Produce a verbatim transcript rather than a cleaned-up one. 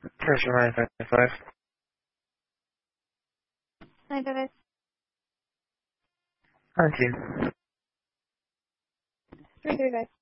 Treasure nine five five. nine five five. On to you. three three five.